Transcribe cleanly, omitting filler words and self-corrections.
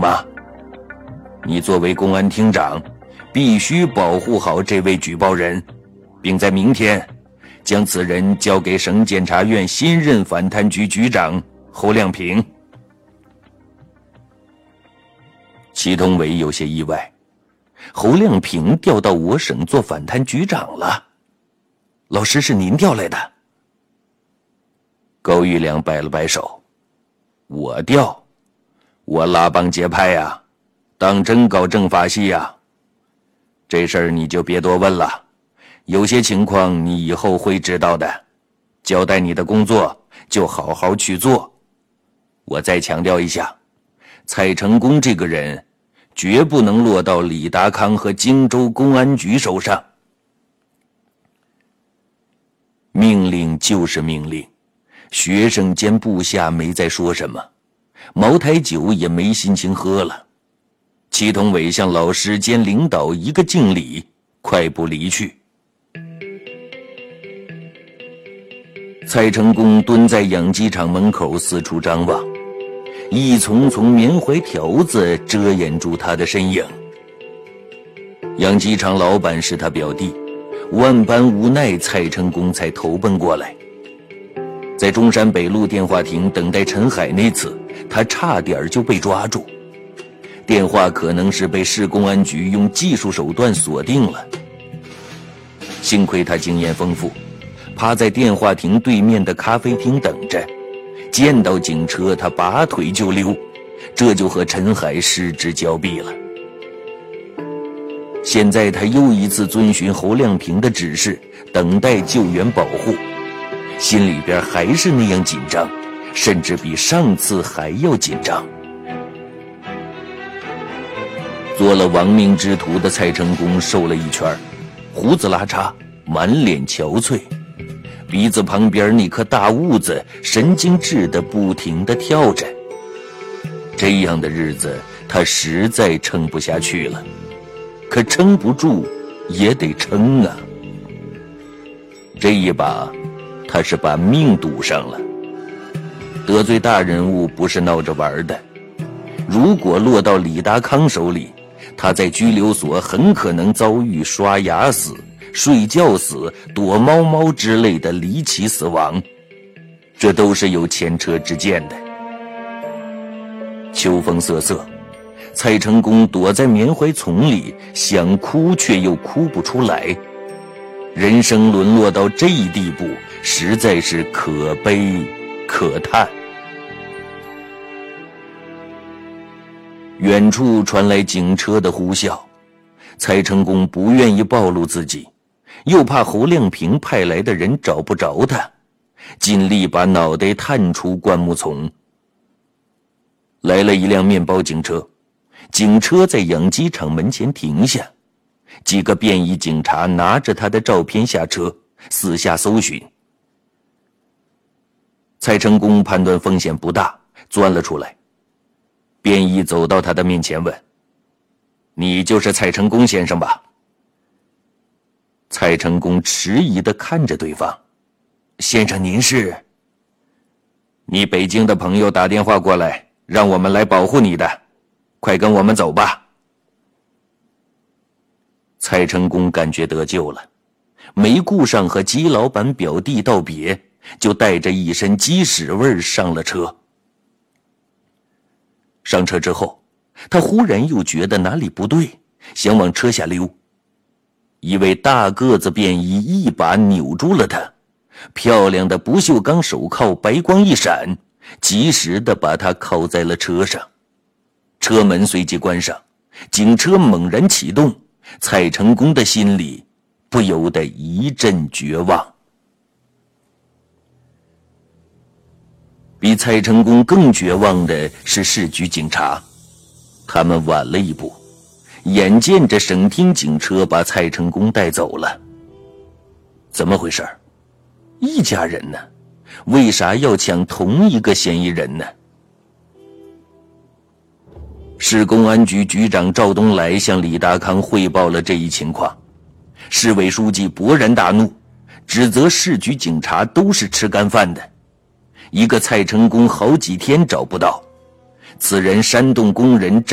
吗？你作为公安厅长，必须保护好这位举报人，并在明天将此人交给省检察院新任反贪局局长侯亮平。祁同伟有些意外，侯亮平调到我省做反贪局长了。老师，是您调来的？高玉良摆了摆手，我调？我拉帮结派呀，当真搞政法系呀？这事儿你就别多问了，有些情况你以后会知道的。交代你的工作就好好去做。我再强调一下，蔡成功这个人绝不能落到李达康和荆州公安局手上。命令就是命令，学生兼部下没再说什么，茅台酒也没心情喝了。祁同伟向老师兼领导一个敬礼，快步离去。蔡成功蹲在养鸡场门口四处张望，一丛丛棉怀条子遮掩住他的身影。养鸡场老板是他表弟，万般无奈，蔡成功才投奔过来。在中山北路电话亭等待陈海那次，他差点就被抓住，电话可能是被市公安局用技术手段锁定了。幸亏他经验丰富，趴在电话亭对面的咖啡厅等着，见到警车他拔腿就溜，这就和陈海失之交臂了。现在他又一次遵循侯亮平的指示，等待救援保护，心里边还是那样紧张，甚至比上次还要紧张。做了亡命之徒的蔡成功瘦了一圈，胡子拉碴，满脸憔悴，鼻子旁边那颗大痦子神经质地不停地跳着。这样的日子他实在撑不下去了，可撑不住也得撑啊。这一把他是把命赌上了。得罪大人物不是闹着玩的，如果落到李达康手里，他在拘留所很可能遭遇刷牙死、睡觉死、躲猫猫之类的离奇死亡，这都是有前车之鉴的。秋风瑟瑟，蔡成功躲在棉槐丛里，想哭却又哭不出来。人生沦落到这一地步，实在是可悲可叹。远处传来警车的呼啸，蔡成功不愿意暴露自己，又怕侯亮平派来的人找不着他，尽力把脑袋探出灌木丛。来了一辆面包警车，警车在养鸡场门前停下，几个便衣警察拿着他的照片下车，四下搜寻。蔡成功判断风险不大，钻了出来。便衣走到他的面前问：“你就是蔡成功先生吧？”蔡成功迟疑地看着对方：“先生您是？”“你北京的朋友打电话过来，让我们来保护你的，快跟我们走吧。”蔡成功感觉得救了，没顾上和鸡老板表弟道别，就带着一身鸡屎味上了车。上车之后，他忽然又觉得哪里不对，想往车下溜。一位大个子便衣一把扭住了他，漂亮的不锈钢手铐白光一闪，及时地把他铐在了车上。车门随即关上，警车猛然启动，蔡成功的心里不由得一阵绝望。比蔡成功更绝望的是市局警察，他们晚了一步，眼见着省厅警车把蔡成功带走了。怎么回事？一家人呢？为啥要抢同一个嫌疑人呢？市公安局局长赵东来向李达康汇报了这一情况，市委书记勃然大怒，指责市局警察都是吃干饭的。一个蔡成功好几天找不到，此人煽动工人